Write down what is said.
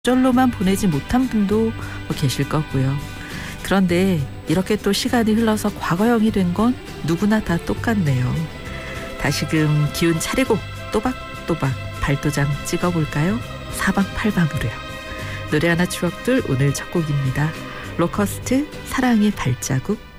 절로만 보내지 못한 분도 계실 거고요. 그런데 이렇게 또 시간이 흘러서 과거형이 된 건 누구나 다 똑같네요. 다시금 기운 차리고 또박또박 발도장 찍어볼까요? 사방팔방으로요. 노래 하나 추억들 오늘 첫 곡입니다. 로커스트 사랑의 발자국.